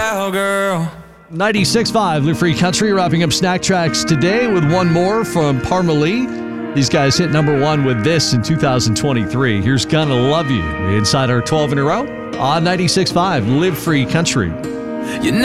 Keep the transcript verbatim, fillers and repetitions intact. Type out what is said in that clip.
cowgirl. ninety-six point five Live Free Country, wrapping up Snack Tracks today with one more from Parmalee. These guys hit number one with this in two thousand twenty-three. Here's Gonna Love You inside our twelve in a row on ninety-six point five Live Free Country. You